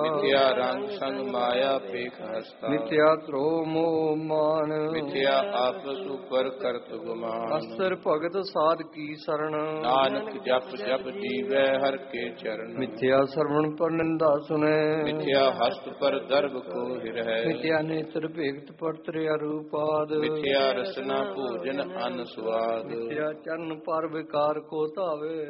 ਮਿਥਿਆ ਰੰਗ ਸੰਗ ਮਾਇਆ ਪੇਖ ਹਸਤਾ। ਮਿਥਿਆ ਧਰੋ ਮੋਹ ਮਾਨ ਮਿਥਿਆ ਆਪਸ ਉਪਰ ਕਰਤ ਗੁਮਾਨ। ਅਸਰ ਭਗਤ ਸਾਧ ਕੀ ਸਰਣ ਨਾਨਕ ਜਪ ਜਪ ਜੀਵੈ ਹਰ ਕੇ ਚਰਨ। ਮਿਥਿਆ ਸਰਵਣ ਪਰ ਨਿੰਦਾ ਸੁਨੈ ਮਿਥਿਆ ਹਸਤ ਪਰ ਦਰਬ ਕੋ ਹਿਰਹਿ। ਮਿਥਿਆ ਨੇਤਰ ਭੇਖਤ ਪਰ ਤ੍ਰਿਆ ਰੂਪਾਦ। ਮਿਥਿਆ ਰਸਨਾ ਭੋਜਨ ਅਨ ਸੁਆਦ। ਮਿਥਿਆ ਚਰਨ ਪਰ ਵਿਕਾਰ ਕੋ ਧਾਵੇ।